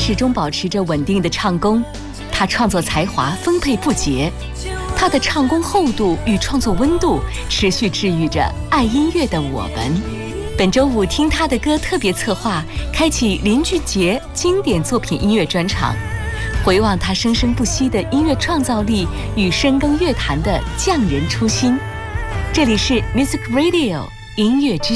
始终保持着稳定的唱功，他创作才华丰沛不竭，他的唱功厚度与创作温度持续治愈着爱音乐的我们。本周五听他的歌特别策划，开启林俊杰经典作品音乐专场，回望他生生不息的音乐创造力与深耕乐坛的匠人初心。这里是 Music Radio 音乐之